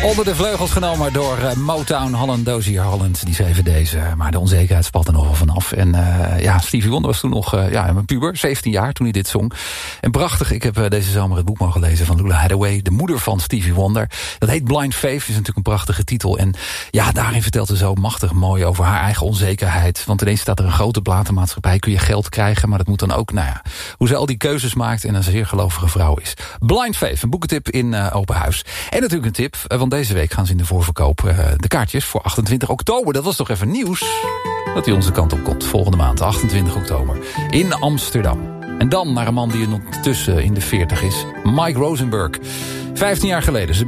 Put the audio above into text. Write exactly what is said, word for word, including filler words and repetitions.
Onder de vleugels genomen door uh, Motown, Holland, Dozier Holland. Die schreven deze, maar de onzekerheid spat er nogal vanaf. En uh, ja, Stevie Wonder was toen nog uh, ja, een puber, zeventien jaar toen hij dit zong. En prachtig, ik heb uh, deze zomer het boek mogen lezen van Lula Hathaway, de moeder van Stevie Wonder. Dat heet Blind Faith, is natuurlijk een prachtige titel. En ja, daarin vertelt ze zo machtig mooi over haar eigen onzekerheid. Want ineens staat er een grote platenmaatschappij, kun je geld krijgen, maar dat moet dan ook, nou ja, hoe ze al die keuzes maakt en een zeer gelovige vrouw is. Blind Faith, een boekentip in uh, Open Huis. En natuurlijk een tip, uh, want deze week gaan ze in de voorverkoop uh, de kaartjes voor achtentwintig oktober. Dat was toch even nieuws dat hij onze kant op komt. Volgende maand, achtentwintig oktober, in Amsterdam. En dan naar een man die ondertussen in de veertig is. Mike Rosenberg. vijftien jaar geleden.